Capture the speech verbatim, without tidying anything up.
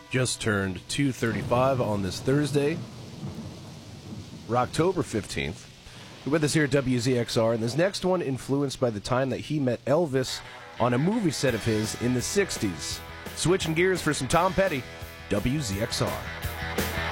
Just turned two thirty-five on this Thursday, October fifteenth. You're with us here at W Z X R, and this next one influenced by the time that he met Elvis on a movie set of his in the sixties. Switching gears for some Tom Petty, W Z X R.